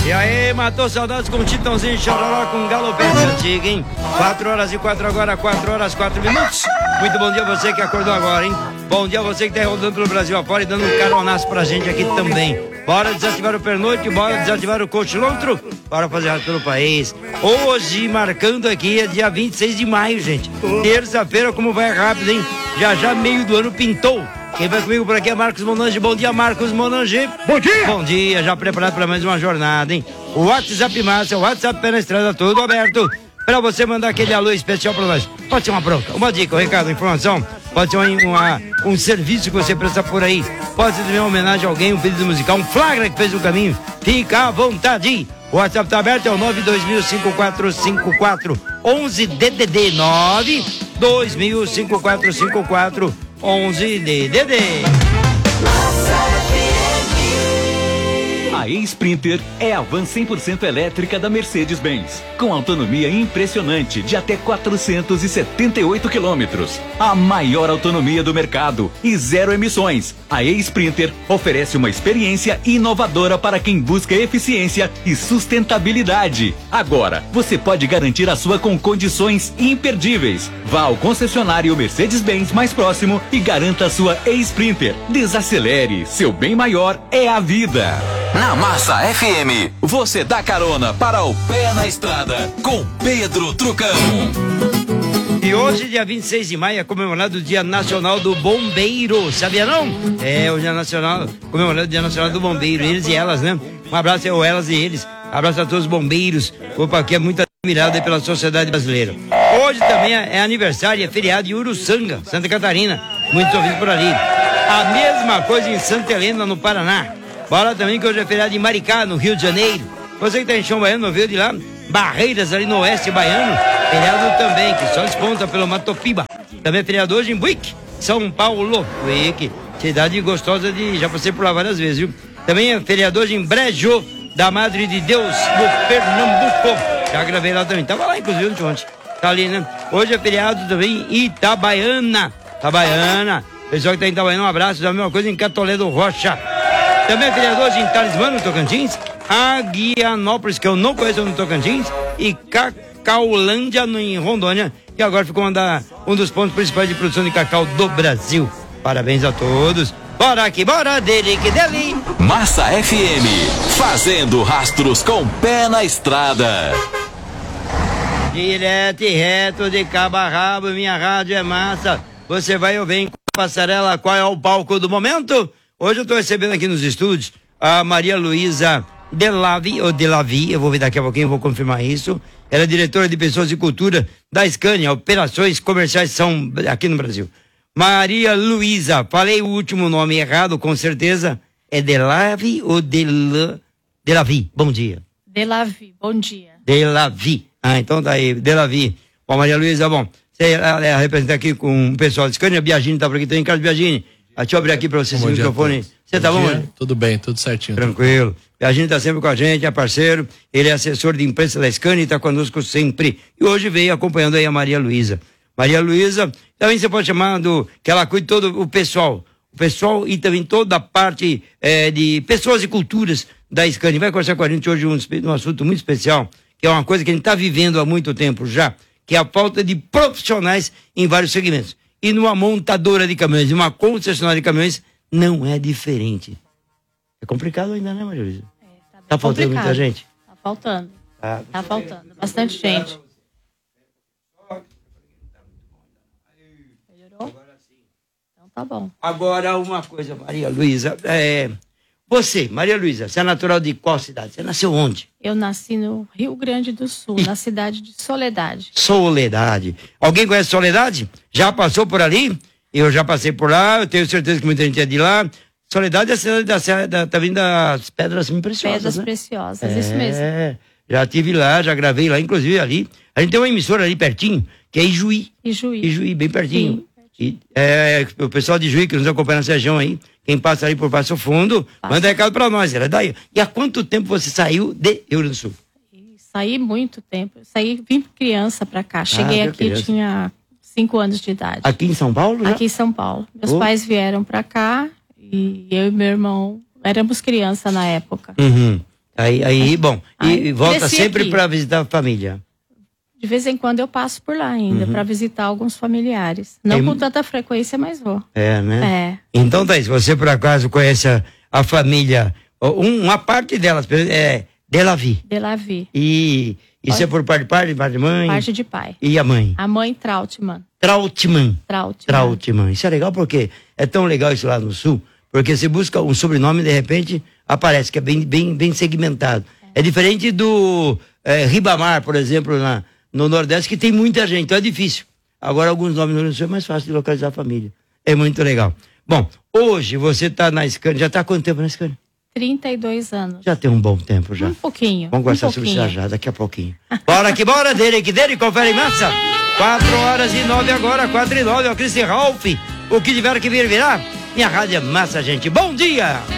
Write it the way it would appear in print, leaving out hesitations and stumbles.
E aí, matou saudades com Titãozinho Chororó com Galopete antiga, hein? 4h04 agora, 4h04. Muito bom dia a você que acordou agora, hein? Bom dia a você que tá rodando pelo Brasil afora e dando um caronaço pra gente aqui também. Bora desativar o pernoite, bora desativar o cochilômetro, bora fazer rádio pelo país. Hoje, marcando aqui, é dia 26 de maio, gente. Terça-feira, como vai rápido, hein? Já meio do ano pintou. Quem vai comigo por aqui é Marcos Monange. Bom dia, Marcos Monange. Bom dia. Bom dia, já preparado para mais uma jornada, hein? O WhatsApp Márcia, o WhatsApp Pé na Estrada, tudo aberto para você mandar aquele alô especial para nós. Pode ser uma bronca, uma dica, um recado, uma informação. Pode ser um serviço que você presta por aí. Pode ser também uma homenagem a alguém, um pedido musical, um flagra que fez um caminho. Fica à vontade. O WhatsApp tá aberto, é o 920545411 DDD 920545411 DDD. A E-Sprinter é a van 100% elétrica da Mercedes-Benz, com autonomia impressionante de até 478 quilômetros. A maior autonomia do mercado e zero emissões. A E-Sprinter oferece uma experiência inovadora para quem busca eficiência e sustentabilidade. Agora, você pode garantir a sua com condições imperdíveis. Vá ao concessionário Mercedes-Benz mais próximo e garanta a sua E-Sprinter. Desacelere, seu bem maior é a vida. Na Massa FM, você dá carona para o Pé na Estrada com Pedro Trucão. E hoje, dia 26 de maio, é comemorado o Dia Nacional do Bombeiro, sabia não? É, o Dia Nacional, comemorado o Dia Nacional do Bombeiro, eles e elas, né? Um abraço a elas e eles, abraço a todos os bombeiros, opa, que é muito admirado aí pela sociedade brasileira. Hoje também é aniversário, é feriado de Uruçanga, Santa Catarina, muitos ouvidos por ali. A mesma coisa em Santa Helena, no Paraná. Bora também que hoje é feriado em Maricá, no Rio de Janeiro. Você que tá em Chão Baiano, não veio de lá? Barreiras, ali no oeste baiano. Feriado também, que só desponta pelo Matopiba. Também é feriado hoje em Buíque, São Paulo. Buíque, cidade gostosa de... Já passei por lá várias vezes, viu? Também é feriado hoje em Brejo, da Madre de Deus, no Pernambuco. Já gravei lá também. Tava lá, inclusive, ontem. Tá ali, né? Hoje é feriado também em Itabaiana. Itabaiana. Pessoal que tá em Itabaiana, um abraço. Da mesma coisa em Catolé do Rocha. Também é feriado hoje em Talismã, no Tocantins, Aguianópolis, que eu não conheço no Tocantins, e Cacaulândia, em Rondônia, que agora ficou um dos pontos principais de produção de cacau do Brasil. Parabéns a todos. Bora aqui, bora, dele que dele. Massa FM, fazendo rastros com Pé na Estrada. Direto e reto de cabo a rabo, minha rádio é massa. Você vai ouvir em passarela qual é o palco do momento? Hoje eu estou recebendo aqui nos estúdios a Maria Luísa Delavi, eu vou ver daqui a pouquinho, vou confirmar isso. Ela é diretora de Pessoas e Cultura da Scania, Operações Comerciais são aqui no Brasil. Maria Luísa, falei o último nome errado, com certeza. É Delavi ou Delavi? Bom dia. Delavi, bom dia. Delavi. Ah, então tá aí, Delavi. Bom, Maria Luísa, bom, você representa aqui com o pessoal da Scania, Biagini tá por aqui também, Carlos Biagini. Deixa eu abrir aqui pra você esse microfone. Você tá bom? Tudo bem, tudo certinho. Tranquilo. A gente tá sempre com a gente, é parceiro. Ele é assessor de imprensa da Scania e tá conosco sempre. E hoje veio acompanhando aí a Maria Luísa. Maria Luísa, também você pode chamar que ela cuide todo o pessoal. O pessoal e também toda a parte de pessoas e culturas da Scania. Vai conversar com a gente hoje um assunto muito especial, que é uma coisa que a gente tá vivendo há muito tempo já, que é a falta de profissionais em vários segmentos. E numa montadora de caminhões, numa concessionária de caminhões, não é diferente. É complicado ainda, né, Maria Luísa? Tá faltando muita gente? Tá faltando. Tá faltando. Bastante gente. Melhorou? Então tá bom. Agora uma coisa, Maria Luísa. Você, Maria Luísa, você é natural de qual cidade? Você nasceu onde? Eu nasci no Rio Grande do Sul, na cidade de Soledade. Soledade. Alguém conhece Soledade? Já passou por ali? Eu já passei por lá, eu tenho certeza que muita gente é de lá. Soledade é a cidade da Serra, tá vindo das Pedras Preciosas, Pedras, né? Preciosas, isso mesmo. Já estive lá, já gravei lá, inclusive ali. A gente tem uma emissora ali pertinho, que é Ijuí. Ijuí, bem pertinho. Sim. O pessoal de Ijuí que nos acompanha nessa região aí, quem passa ali por Passo Fundo, manda recado pra nós, era daí. E há quanto tempo você saiu de Rio Grande do Sul? Saí muito tempo, vim criança pra cá, cheguei aqui, criança. Tinha 5 anos de idade. Aqui em São Paulo? Já? Aqui em São Paulo. Meus pais vieram pra cá e eu e meu irmão éramos criança na época. Uhum. Aí bom, e volta sempre aqui. para visitar a família. De vez em quando eu passo por lá ainda, para visitar alguns familiares. Não com tanta frequência, mas vou. É, né? É. Então, Thaís, você por acaso conhece a família, uma parte delas, Delavi. Delavi. E isso é por parte de pai, parte de mãe? Parte de pai. E a mãe? A mãe Trautmann. Trautmann. Isso é legal porque é tão legal isso lá no Sul, porque você busca um sobrenome e de repente aparece, que é bem segmentado. É diferente do Ribamar, por exemplo, no Nordeste, que tem muita gente, então é difícil. Agora, alguns nomes no Sul é mais fácil de localizar a família. É muito legal. Bom, hoje você está na Scania, já está há quanto tempo na Scania? 32 anos. Já tem um bom tempo já. Um pouquinho. Vamos conversar sobre isso já, daqui a pouquinho. Bora que bora, dele, confere massa. 4h09 agora, 4h09, ó, Cristian Ralph. O que tiver que vir, virá. Minha rádio é massa, gente. Bom dia!